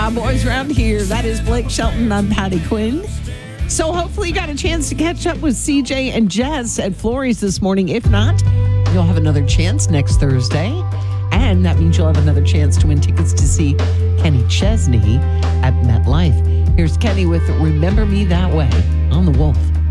Boys around here. That is Blake Shelton. I'm Patty Quinn. So hopefully you got a chance to catch up with CJ and Jess at Florrie's this morning. If not, you'll have another chance next Thursday. And that means you'll have another chance to win tickets to see Kenny Chesney at MetLife. Here's Kenny with Remember Me That Way on The Wolf.